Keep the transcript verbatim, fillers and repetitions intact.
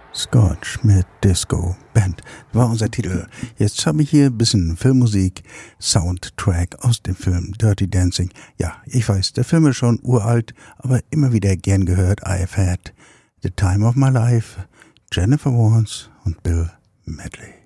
Scotch mit Disco Band war unser Titel. Jetzt habe ich hier ein bisschen Filmmusik, Soundtrack aus dem Film Dirty Dancing. Ja, ich weiß, der Film ist schon uralt, aber immer wieder gern gehört. I've had the time of my life, Jennifer Warnes und Bill Medley.